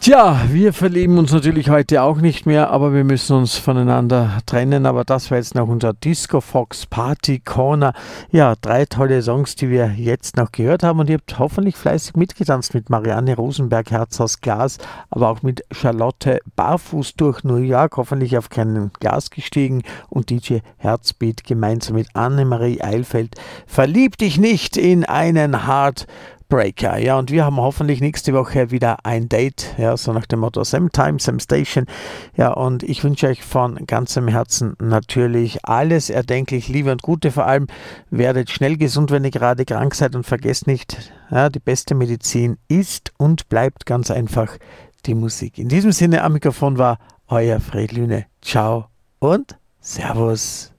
Tja, wir verlieben uns natürlich heute auch nicht mehr, aber wir müssen uns voneinander trennen. Aber das war jetzt noch unser Disco Fox Party Corner. Ja, 3 tolle Songs, die wir jetzt noch gehört haben. Und ihr habt hoffentlich fleißig mitgetanzt mit Marianne Rosenberg, Herz aus Glas, aber auch mit Charlotte Barfuß durch New York, hoffentlich auf keinen Glas gestiegen. Und DJ Herzbeat gemeinsam mit Annemarie Eilfeld. Verlieb dich nicht in einen Heartbreaker. Ja, und wir haben hoffentlich nächste Woche wieder ein Date, ja, so nach dem Motto Same Time, Same Station. Ja, und ich wünsche euch von ganzem Herzen natürlich alles erdenklich Liebe und Gute. Vor allem werdet schnell gesund, wenn ihr gerade krank seid, und vergesst nicht, ja, die beste Medizin ist und bleibt ganz einfach die Musik. In diesem Sinne, am Mikrofon war euer Fred Lüne. Ciao und Servus.